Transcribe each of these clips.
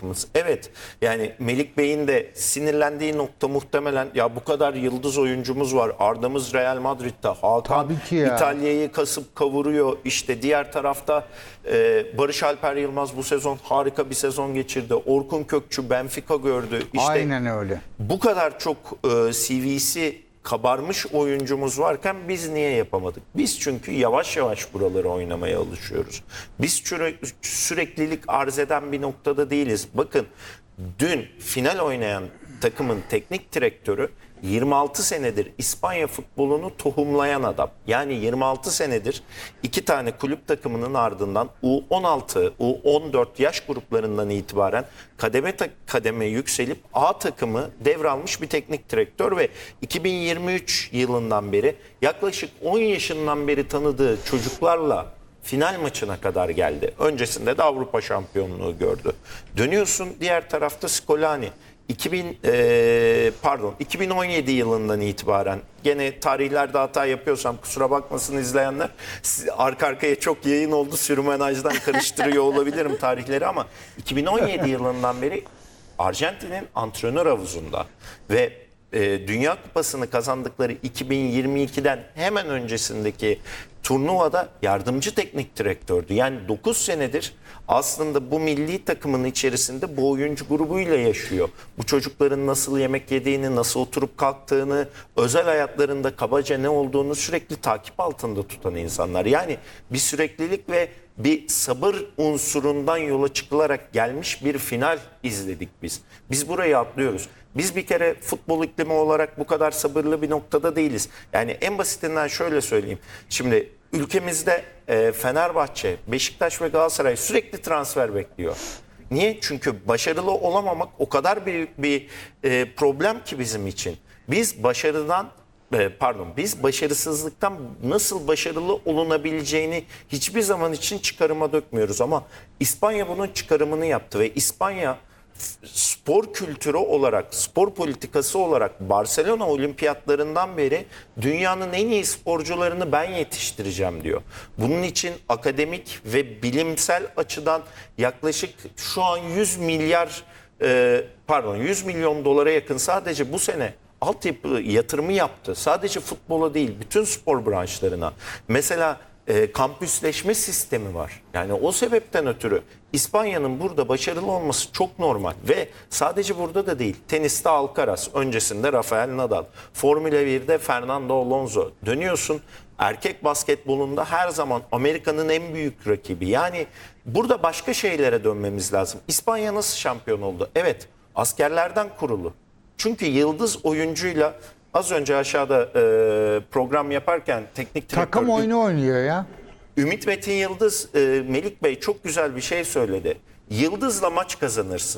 takımız. Evet, yani Melik Bey'in de sinirlendiği nokta muhtemelen ya bu kadar yıldız oyuncumuz var. Arda'mız Real Madrid'de, Hakan Tabii ki ya. İtalya'yı kasıp kavuruyor. İşte diğer tarafta Barış Alper Yılmaz bu sezon harika bir sezon geçirdi. Orkun Kökçü Benfica gördü. İşte Aynen öyle. bu kadar çok CV'si kabarmış oyuncumuz varken biz niye yapamadık? Biz çünkü yavaş yavaş buraları oynamaya alışıyoruz. Biz süreklilik arz eden bir noktada değiliz. Bakın dün final oynayan takımın teknik direktörü 26 senedir İspanya futbolunu tohumlayan adam. Yani 26 senedir iki tane kulüp takımının ardından U16, U14 yaş gruplarından itibaren kademe kademe yükselip A takımı devralmış bir teknik direktör ve 2023 yılından beri yaklaşık 10 yaşından beri tanıdığı çocuklarla final maçına kadar geldi. Öncesinde de Avrupa şampiyonluğu gördü. Dönüyorsun diğer tarafta Scolani. 2017 yılından itibaren gene tarihlerde hata yapıyorsam kusura bakmasın izleyenler, arka arkaya çok yayın oldu, sürmenajdan karıştırıyor olabilirim tarihleri ama 2017 yılından beri Arjantin'in antrenör havuzunda ve Dünya Kupası'nı kazandıkları 2022'den hemen öncesindeki turnuvada yardımcı teknik direktördü. Yani 9 senedir aslında bu milli takımın içerisinde bu oyuncu grubuyla yaşıyor. Bu çocukların nasıl yemek yediğini, nasıl oturup kalktığını, özel hayatlarında kabaca ne olduğunu sürekli takip altında tutan insanlar. Yani bir süreklilik ve bir sabır unsurundan yola çıkılarak gelmiş bir final izledik biz. Biz burayı atlıyoruz. Biz bir kere futbol iklimi olarak bu kadar sabırlı bir noktada değiliz. Yani en basitinden şöyle söyleyeyim. Şimdi ülkemizde Fenerbahçe, Beşiktaş ve Galatasaray sürekli transfer bekliyor. Niye? Çünkü başarılı olamamak o kadar büyük bir problem ki bizim için. Biz başarısızlıktan nasıl başarılı olunabileceğini hiçbir zaman için çıkarıma dökmüyoruz. Ama İspanya bunun çıkarımını yaptı ve İspanya spor kültürü olarak, spor politikası olarak Barcelona olimpiyatlarından beri dünyanın en iyi sporcularını ben yetiştireceğim diyor. Bunun için akademik ve bilimsel açıdan yaklaşık şu an 100 milyon dolara yakın sadece bu sene altyapı yatırımı yaptı. Sadece futbola değil, bütün spor branşlarına. Mesela kampüsleşme sistemi var. Yani o sebepten ötürü İspanya'nın burada başarılı olması çok normal ve sadece burada da değil. Teniste Alcaraz, öncesinde Rafael Nadal, Formula 1'de Fernando Alonso. Dönüyorsun erkek basketbolunda her zaman Amerika'nın en büyük rakibi. Yani burada başka şeylere dönmemiz lazım. İspanya nasıl şampiyon oldu? Evet, askerlerden kurulu. Çünkü yıldız oyuncuyla az önce aşağıda program yaparken teknik direktör... Takım oyunu oynuyor ya. Ümit Metin Yıldız, Melik Bey çok güzel bir şey söyledi. Yıldızla maç kazanırsın.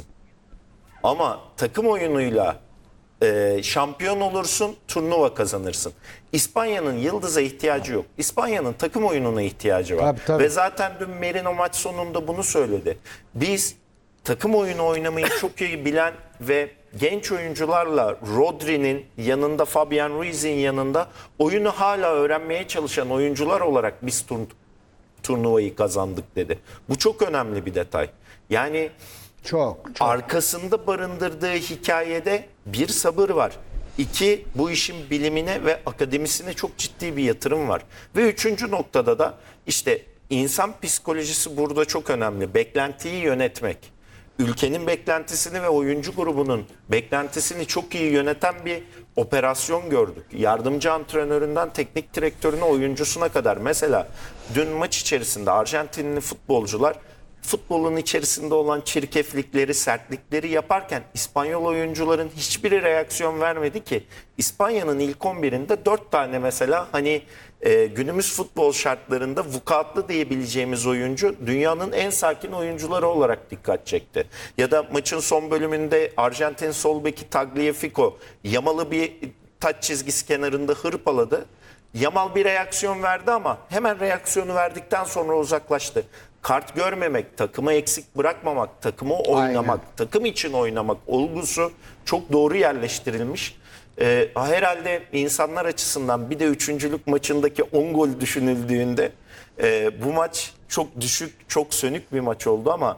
Ama takım oyunuyla şampiyon olursun, turnuva kazanırsın. İspanya'nın yıldıza ihtiyacı yok. İspanya'nın takım oyununa ihtiyacı var. Tabii. Ve zaten dün Merino maç sonunda bunu söyledi. Biz takım oyunu oynamayı çok iyi bilen ve genç oyuncularla Rodri'nin yanında, Fabian Ruiz'in yanında oyunu hala öğrenmeye çalışan oyuncular olarak biz turnuvayı kazandık dedi. Bu çok önemli bir detay. Yani Çok. arkasında barındırdığı hikayede bir sabır var. İki, bu işin bilimine ve akademisine çok ciddi bir yatırım var. Ve üçüncü noktada da işte insan psikolojisi burada çok önemli. Beklentiyi yönetmek. Ülkenin beklentisini ve oyuncu grubunun beklentisini çok iyi yöneten bir operasyon gördük. Yardımcı antrenöründen teknik direktörüne, oyuncusuna kadar. Mesela dün maç içerisinde Arjantinli futbolcular futbolun içerisinde olan çirkeflikleri, sertlikleri yaparken İspanyol oyuncuların hiçbiri reaksiyon vermedi ki. İspanya'nın ilk 11'inde 4 tane mesela günümüz futbol şartlarında vukuatlı diyebileceğimiz oyuncu dünyanın en sakin oyuncuları olarak dikkat çekti. Ya da maçın son bölümünde Arjantin sol beki Tagliafico yamalı bir taç çizgisi kenarında hırpaladı. Yamal bir reaksiyon verdi ama hemen reaksiyonu verdikten sonra uzaklaştı. Kart görmemek, takımı eksik bırakmamak, takımı oynamak, Aynen. takım için oynamak olgusu çok doğru yerleştirilmiş. Herhalde insanlar açısından bir de üçüncülük maçındaki 10 gol düşünüldüğünde bu maç çok düşük, çok sönük bir maç oldu ama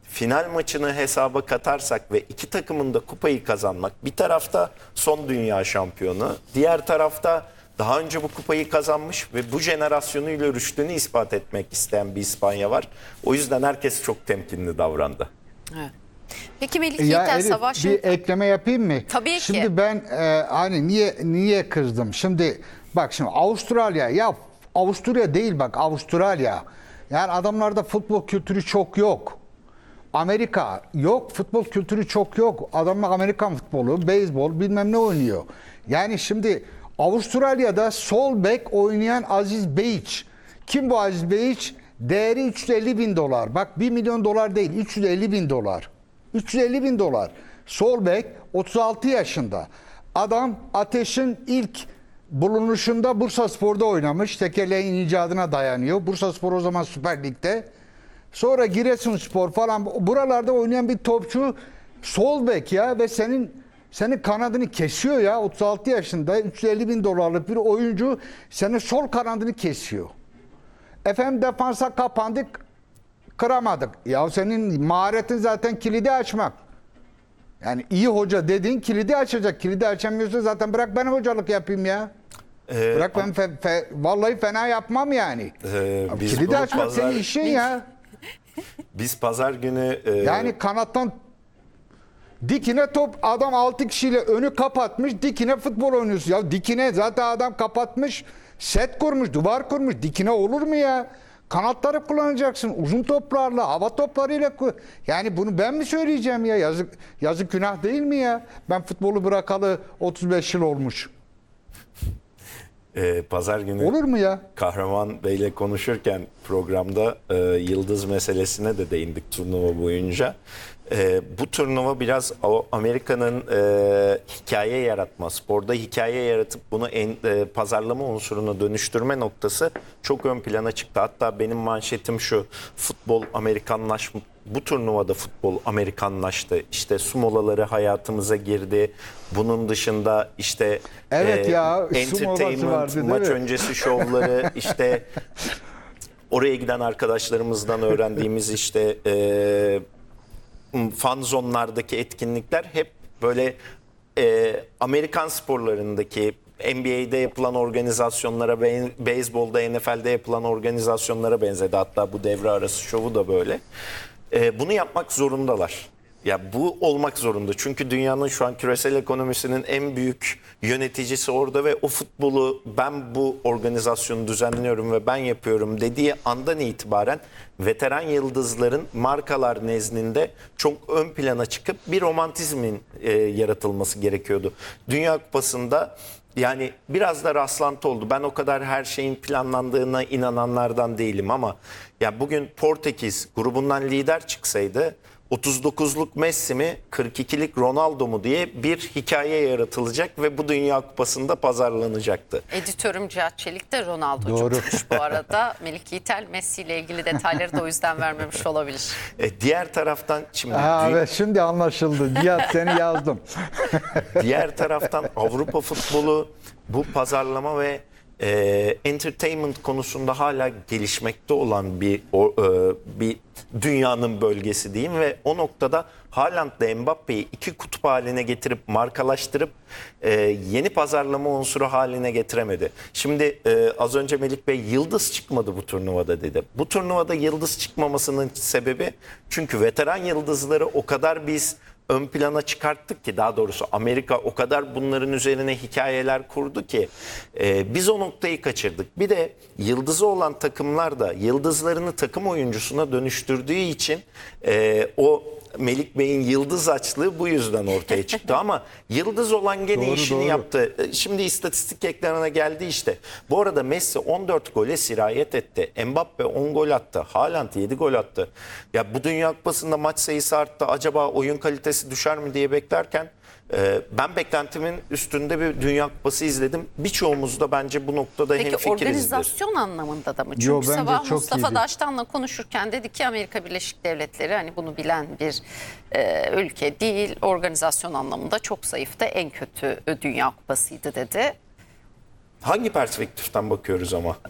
final maçını hesaba katarsak ve iki takımın da kupayı kazanmak, bir tarafta son dünya şampiyonu, diğer tarafta daha önce bu kupayı kazanmış ve bu jenerasyonuyla rüştünü ispat etmek isteyen bir İspanya var. O yüzden herkes çok temkinli davrandı. Evet. Peki Melih Ya Yiğiter, Elif, Savaş'ın... bir ekleme yapayım mı? Tabii ki. Şimdi ben hani niye kızdım? Şimdi bak, şimdi Avusturya değil, bak Avustralya. Yani adamlarda futbol kültürü çok yok. Amerika yok, futbol kültürü çok yok. Adamlar Amerikan futbolu, beyzbol bilmem ne oynuyor. Yani şimdi Avustralya'da sol bek oynayan Aziz Beyiç. Kim bu Aziz Beyiç? Değeri 350 bin dolar. Bak, 1 milyon dolar değil, 350 bin dolar. 350 bin dolar. Sol bek, 36 yaşında. Adam Ateş'in ilk bulunuşunda Bursaspor'da oynamış. Tekerleğin icadına dayanıyor. Bursaspor o zaman Süper Lig'de. Sonra Giresunspor falan, buralarda oynayan bir topçu, sol bek ya, ve senin kanadını kesiyor ya. 36 yaşında 350 bin dolarlık bir oyuncu senin sol kanadını kesiyor. Efendim, defansa kapandık, kıramadık. Ya senin maharetin zaten kilidi açmak. Yani iyi hoca dediğin kilidi açacak. Kilidi açamıyorsa zaten bırak ben hocalık yapayım ya. Bırak ben vallahi fena yapmam yani. Biz Kilidi bunu açmak senin işin ya. Biz pazar günü Yani kanattan dikine top, adam 6 kişiyle önü kapatmış, dikine futbol oynuyorsun. Ya dikine zaten adam kapatmış, set kurmuş, duvar kurmuş. Dikine olur mu ya? Kanatları kullanacaksın. Uzun toplarla, hava toplarıyla. Yani bunu ben mi söyleyeceğim ya? Yazık günah değil mi ya? Ben futbolu bırakalı 35 yıl olmuş. pazar günü Olur mu ya? Kahraman Bey'le konuşurken programda yıldız meselesine de değindik turnuva boyunca. Bu turnuva biraz Amerika'nın hikaye yaratma, sporda hikaye yaratıp bunu pazarlama unsuruna dönüştürme noktası çok ön plana çıktı. Hatta benim manşetim şu: futbol Amerikanlaşma. Bu turnuvada futbol Amerikanlaştı. İşte su molaları hayatımıza girdi. Bunun dışında işte Evet ya, su molası entertainment, vardı, değil maç mi? öncesi şovları, işte oraya giden arkadaşlarımızdan öğrendiğimiz işte fan zonlardaki etkinlikler hep böyle Amerikan sporlarındaki, NBA'de yapılan organizasyonlara, beyzbolda, NFL'de yapılan organizasyonlara benzedi. Hatta bu devre arası şovu da böyle. Bunu yapmak zorundalar. Ya bu olmak zorunda. Çünkü dünyanın şu an küresel ekonomisinin en büyük yöneticisi orada ve o futbolu ben bu organizasyonu düzenliyorum ve ben yapıyorum dediği andan itibaren veteran yıldızların markalar nezdinde çok ön plana çıkıp bir romantizmin yaratılması gerekiyordu. Dünya Kupası'nda yani biraz da rastlantı oldu. Ben o kadar her şeyin planlandığına inananlardan değilim ama ya bugün Portekiz grubundan lider çıksaydı 39'luk Messi mi 42'lik Ronaldo mu diye bir hikaye yaratılacak ve bu Dünya Kupası'nda pazarlanacaktı. Editörüm Cihat Çelik de Ronaldo'cuymuş bu arada. Melih Yiğiter Messi ile ilgili detayları da o yüzden vermemiş olabilir. Diğer taraftan şimdi Evet, şimdi anlaşıldı. Cihat, seni yazdım. diğer taraftan Avrupa futbolu bu pazarlama ve entertainment konusunda hala gelişmekte olan bir dünyanın bölgesi diyeyim ve o noktada Haaland'la Mbappe'yi iki kutup haline getirip markalaştırıp yeni pazarlama unsuru haline getiremedi. Şimdi az önce Melih Bey yıldız çıkmadı bu turnuvada dedi. Bu turnuvada yıldız çıkmamasının sebebi çünkü veteran yıldızları o kadar biz ön plana çıkarttık ki, daha doğrusu Amerika o kadar bunların üzerine hikayeler kurdu ki biz o noktayı kaçırdık. Bir de yıldızı olan takımlar da yıldızlarını takım oyuncusuna dönüştürdüğü için o Melih Bey'in yıldız açlığı bu yüzden ortaya çıktı ama yıldız olan gene Doğru, işini doğru. yaptı. Şimdi istatistik ekranına geldi işte. Bu arada Messi 14 gole sirayet etti. Mbappe 10 gol attı. Haaland 7 gol attı. Ya bu Dünya Kupası'nda maç sayısı arttı. Acaba oyun kalitesi düşer mi diye beklerken ben beklentimin üstünde bir Dünya Kupası izledim. Birçoğumuz da bence bu noktada Peki hemfikirizdir. organizasyon anlamında da mı? Çünkü Yo, bence sabah çok Mustafa iyiydi. Daştan'la konuşurken dedi ki Amerika Birleşik Devletleri hani bunu bilen bir ülke değil. Organizasyon anlamında çok zayıftı. En kötü Dünya Kupası'ydı dedi. Hangi perspektiften bakıyoruz ama?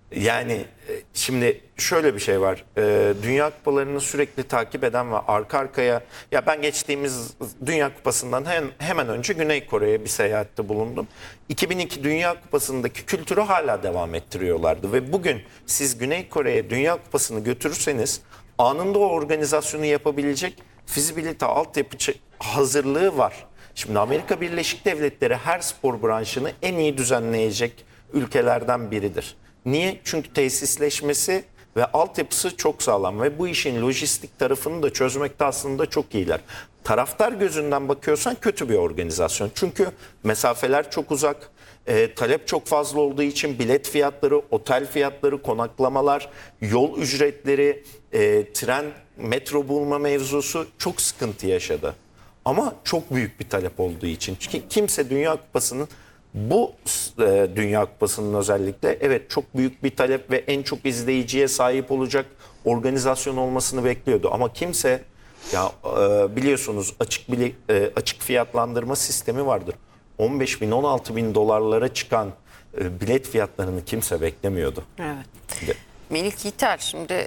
Yani şimdi şöyle bir şey var. Dünya kupalarını sürekli takip eden ve arka arkaya, ya ben geçtiğimiz Dünya Kupası'ndan hemen önce Güney Kore'ye bir seyahatte bulundum. 2002 Dünya Kupası'ndaki kültürü hala devam ettiriyorlardı ve bugün siz Güney Kore'ye Dünya Kupası'nı götürürseniz anında o organizasyonu yapabilecek fizibilite, altyapı hazırlığı var. Şimdi Amerika Birleşik Devletleri her spor branşını en iyi düzenleyecek ülkelerden biridir. Niye? Çünkü tesisleşmesi ve altyapısı çok sağlam ve bu işin lojistik tarafını da çözmekte aslında çok iyiler. Taraftar gözünden bakıyorsan kötü bir organizasyon. Çünkü mesafeler çok uzak, talep çok fazla olduğu için bilet fiyatları, otel fiyatları, konaklamalar, yol ücretleri, tren, metro bulma mevzusu çok sıkıntı yaşadı. Ama çok büyük bir talep olduğu için. Çünkü kimse Dünya Kupası'nın bu Dünya Kupası'nın özellikle evet çok büyük bir talep ve en çok izleyiciye sahip olacak organizasyon olmasını bekliyordu. Ama kimse ya biliyorsunuz açık fiyatlandırma sistemi vardır. 15 bin 16 bin dolarlara çıkan bilet fiyatlarını kimse beklemiyordu. Evet. Melik Yiğiter şimdi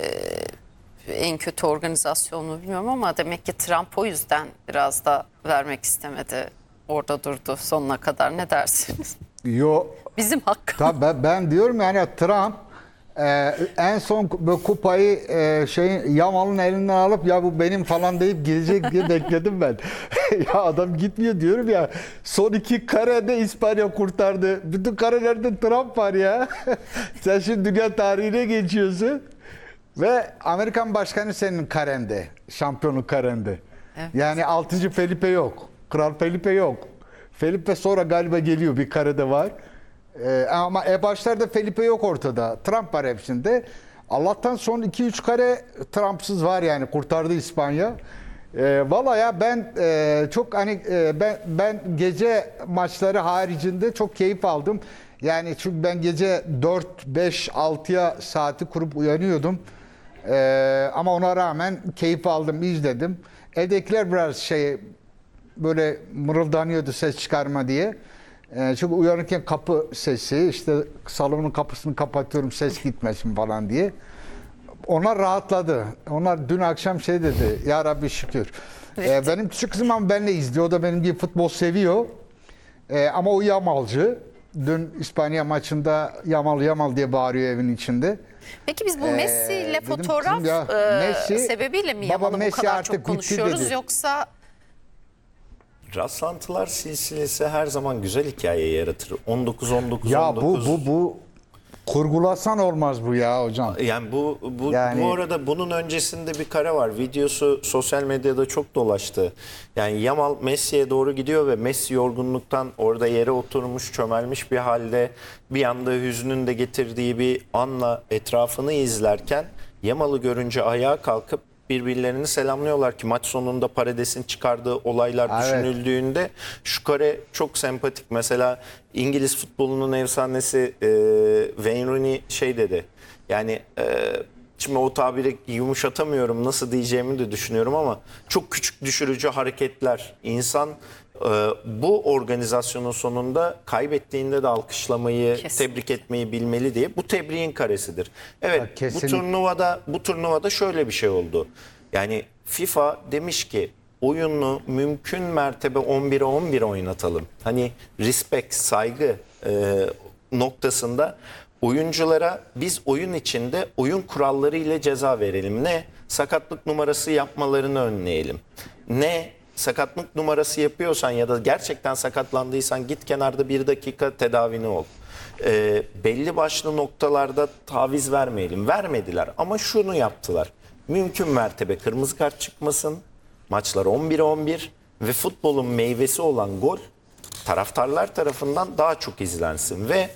en kötü organizasyonu bilmiyorum ama demek ki Trump o yüzden biraz da vermek istemedi. Orada durdu sonuna kadar. Ne dersiniz? Yo, Bizim hakkımız. tabii ben diyorum yani Trump en son kupayı Yamal'ın elinden alıp ya bu benim falan deyip gidecek diye bekledim ben. Ya adam gitmiyor diyorum ya. Son 2 karede İspanya kurtardı. Bütün karelerde Trump var ya. Sen şimdi dünya tarihine geçiyorsun. Ve Amerikan başkanı senin karende. Şampiyonluk karende. Evet. Yani 6. Felipe yok. Kral Felipe yok. Felipe sonra galiba geliyor. Bir karede var. Ama başlarda Felipe yok ortada. Trump var hepsinde. Allah'tan son 2-3 kare Trump'sız var yani. Kurtardı İspanya. Valla ya ben çok hani ben gece maçları haricinde çok keyif aldım. Yani çünkü ben gece 4, 5, 6'ya saati kurup uyanıyordum. Ama ona rağmen keyif aldım, izledim. Evdekiler biraz böyle mırıldanıyordu ses çıkarma diye. Çünkü uyanırken kapı sesi, işte salonun kapısını kapatıyorum ses gitmesin falan diye. Onlar rahatladı. Onlar dün akşam dedi, ya Rabbi şükür. Benim küçük kızım ama benimle izliyor. O da benim gibi futbol seviyor. Ama o Yamalcı. Dün İspanya maçında Yamal Yamal diye bağırıyor evin içinde. Peki biz bu Messi ile dedim fotoğraf kızım ya, Messi, sebebiyle mi baba Yamal'ı bu Messi kadar artık çok bitti konuşuyoruz dedi. yoksa Rastlantılar silsilesi her zaman güzel hikaye yaratır. 19-19-19. Ya bu kurgulasan olmaz bu ya hocam. Yani Yani- bu arada bunun öncesinde bir kare var. Videosu sosyal medyada çok dolaştı. Yani Yamal Messi'ye doğru gidiyor ve Messi yorgunluktan orada yere oturmuş, çömelmiş bir halde bir anda hüznün de getirdiği bir anla etrafını izlerken Yamal'ı görünce ayağa kalkıp birbirlerini selamlıyorlar ki maç sonunda Paredes'in çıkardığı olaylar Evet. düşünüldüğünde şu kare çok sempatik. Mesela İngiliz futbolunun efsanesi Wayne Rooney dedi. Yani şimdi o tabiri yumuşatamıyorum, nasıl diyeceğimi de düşünüyorum ama çok küçük düşürücü hareketler. İnsan bu organizasyonun sonunda kaybettiğinde de alkışlamayı, Kesinlikle. tebrik etmeyi bilmeli diye. Bu tebriğin karesidir. Evet, Ha, kesinlikle. bu turnuvada şöyle bir şey oldu. Yani FIFA demiş ki oyunu mümkün mertebe 11'e 11 oynatalım. Hani respect, saygı noktasında oyunculara biz oyun içinde oyun kuralları ile ceza verelim. Ne? Sakatlık numarası yapmalarını önleyelim. Ne? Sakatlık numarası yapıyorsan ya da gerçekten sakatlandıysan git kenarda 1 dakika tedavini ol. Belli başlı noktalarda taviz vermeyelim. Vermediler ama şunu yaptılar. Mümkün mertebe kırmızı kart çıkmasın. Maçlar 11'e 11 ve futbolun meyvesi olan gol taraftarlar tarafından daha çok izlensin ve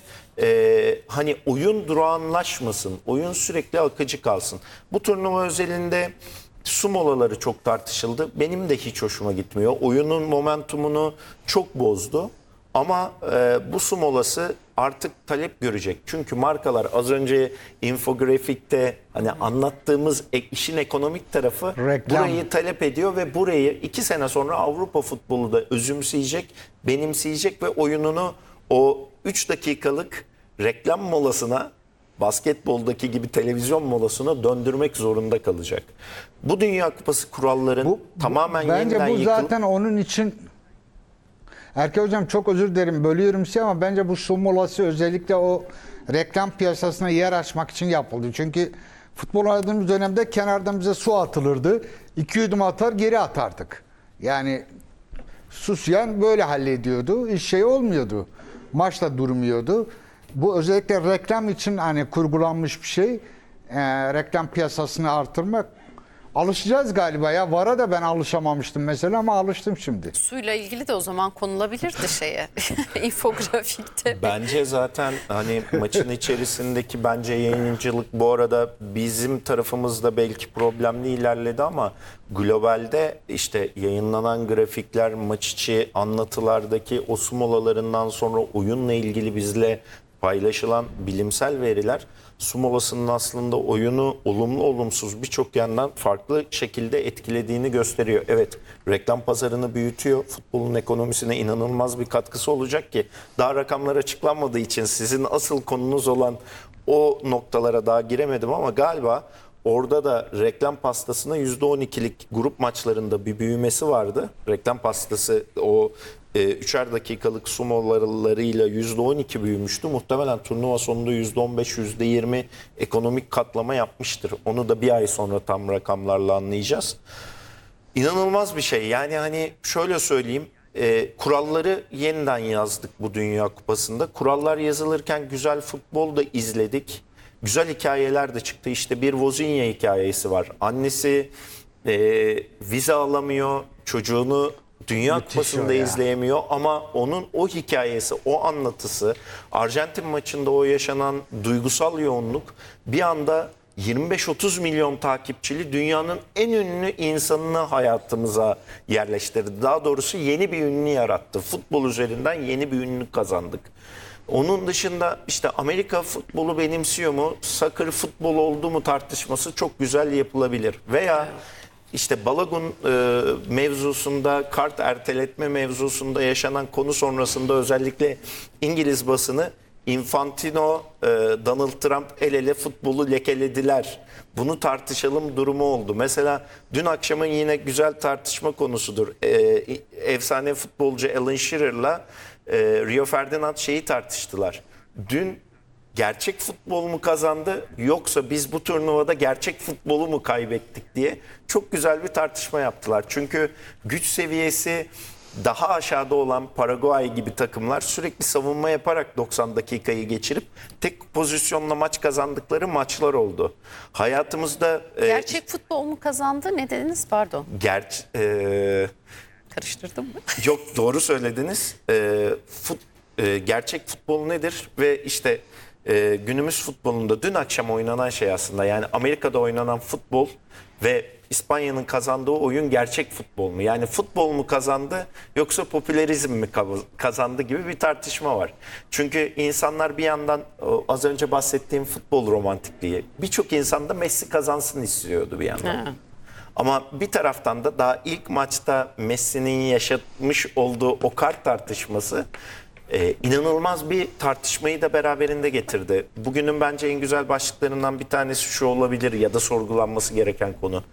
hani oyun durağanlaşmasın, oyun sürekli akıcı kalsın. Bu turnuva özelinde su molaları çok tartışıldı. Benim de hiç hoşuma gitmiyor. Oyunun momentumunu çok bozdu. Ama bu su molası artık talep görecek. Çünkü markalar az önce infografikte hani anlattığımız işin ekonomik tarafı Reklam. burayı talep ediyor ve burayı 2 sene sonra Avrupa futbolu da özümseyecek, benimseyecek ve oyununu o 3 dakikalık reklam molasına basketboldaki gibi televizyon molasına döndürmek zorunda kalacak. Bu Dünya Kupası kuralların tamamen bence yeniden bu yıkılıp zaten onun için. Erkek hocam çok özür dilerim bölüyorum sizi ama bence bu su molası özellikle o reklam piyasasına yer açmak için yapıldı. Çünkü futbol oynadığımız dönemde kenardan bize su atılırdı. 2 yudum atar geri atardık. Yani susyan böyle hallediyordu. Hiç şey olmuyordu. Maç da durmuyordu. Bu özellikle reklam için hani kurgulanmış bir şey. Reklam piyasasını artırmak. Alışacağız galiba ya. VAR'a da ben alışamamıştım mesela ama alıştım şimdi. Suyla ilgili de o zaman konulabilirdi şeye. infografikte. Bence zaten hani maçın içerisindeki bence yayıncılık bu arada bizim tarafımızda belki problemli ilerledi ama globalde işte yayınlanan grafikler, maç içi anlatılardaki o su molalarından sonra oyunla ilgili bizle paylaşılan bilimsel veriler su molasının aslında oyunu olumlu olumsuz birçok yandan farklı şekilde etkilediğini gösteriyor. Evet, reklam pazarını büyütüyor. Futbolun ekonomisine inanılmaz bir katkısı olacak ki daha rakamlar açıklanmadığı için sizin asıl konunuz olan o noktalara daha giremedim ama galiba orada da reklam pastasına %12'lik grup maçlarında bir büyümesi vardı. Reklam pastası o 3'er dakikalık su molalarıyla %12 büyümüştü. Muhtemelen turnuva sonunda %15, %20 ekonomik katlama yapmıştır. Onu da bir ay sonra tam rakamlarla anlayacağız. İnanılmaz bir şey. Yani hani şöyle söyleyeyim. Kuralları yeniden yazdık bu Dünya Kupası'nda. Kurallar yazılırken güzel futbol da izledik. Güzel hikayeler de çıktı. İşte bir Wozniak hikayesi var. Annesi vize alamıyor. Çocuğunu Dünya Kupası'nda izleyemiyor ama onun o hikayesi, o anlatısı, Arjantin maçında o yaşanan duygusal yoğunluk bir anda 25-30 milyon takipçili dünyanın en ünlü insanını hayatımıza yerleştirdi. Daha doğrusu yeni bir ünlü yarattı. Futbol üzerinden yeni bir ünlü kazandık. Onun dışında işte Amerika futbolu benimsiyor mu, soccer futbol oldu mu tartışması çok güzel yapılabilir. Veya işte Balogun mevzusunda, kart erteletme mevzusunda yaşanan konu sonrasında özellikle İngiliz basını Infantino, Donald Trump el ele futbolu lekelediler. Bunu tartışalım durumu oldu. Mesela dün akşamın yine güzel tartışma konusudur. Efsane futbolcu Alan Shearer'la Rio Ferdinand şeyi tartıştılar. Dün gerçek futbol mu kazandı yoksa biz bu turnuvada gerçek futbolu mu kaybettik diye çok güzel bir tartışma yaptılar. Çünkü güç seviyesi daha aşağıda olan Paraguay gibi takımlar sürekli savunma yaparak 90 dakikayı geçirip tek pozisyonla maç kazandıkları maçlar oldu. Hayatımızda Gerçek futbol mu kazandı? Ne dediniz? Pardon. Karıştırdım mı? Yok, doğru söylediniz. Gerçek futbol nedir? Ve işte günümüz futbolunda dün akşam oynanan şey aslında yani Amerika'da oynanan futbol ve İspanya'nın kazandığı oyun gerçek futbol mu? Yani futbol mu kazandı yoksa popülerizm mi kazandı gibi bir tartışma var. Çünkü insanlar bir yandan az önce bahsettiğim futbol romantikliği, birçok insan da Messi kazansın istiyordu bir yandan. Ama bir taraftan da daha ilk maçta Messi'nin yaşatmış olduğu o kart tartışması inanılmaz bir tartışmayı da beraberinde getirdi. Bugünün bence en güzel başlıklarından bir tanesi şu olabilir ya da sorgulanması gereken konu.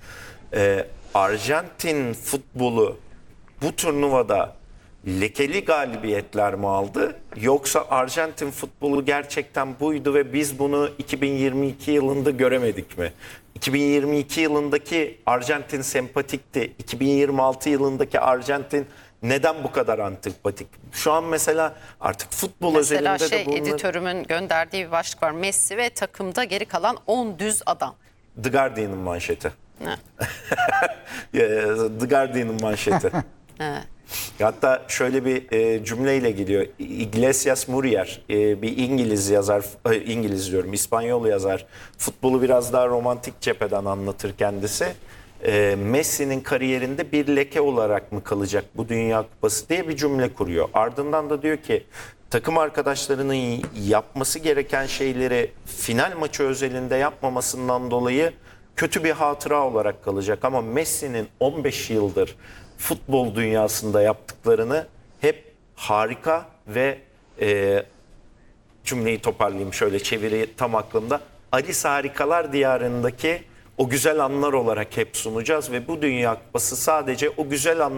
Arjantin futbolu bu turnuvada lekeli galibiyetler mi aldı? Yoksa Arjantin futbolu gerçekten buydu ve biz bunu 2022 yılında göremedik mi? 2022 yılındaki Arjantin sempatikti. 2026 yılındaki Arjantin neden bu kadar antipatik? Şu an mesela artık futbol Mesela özelinde de bunun... editörümün gönderdiği bir başlık var. Messi ve takımda geri kalan 10 düz adam. The Guardian'ın manşeti. Ne? The Guardian'ın manşeti. Evet. Hatta şöyle bir cümleyle geliyor. Iglesias Murier, bir İngiliz yazar, İngiliz diyorum, İspanyol yazar. Futbolu biraz daha romantik cepheden anlatır kendisi. Messi'nin kariyerinde bir leke olarak mı kalacak bu Dünya Kupası diye bir cümle kuruyor. Ardından da diyor ki takım arkadaşlarının yapması gereken şeyleri final maçı özelinde yapmamasından dolayı kötü bir hatıra olarak kalacak. Ama Messi'nin 15 yıldır futbol dünyasında yaptıklarını hep harika ve cümleyi toparlayayım şöyle, çeviri tam aklımda. Alice Harikalar Diyarı'ndaki o güzel anlar olarak hep sunacağız ve bu Dünya Kupası sadece o güzel anlar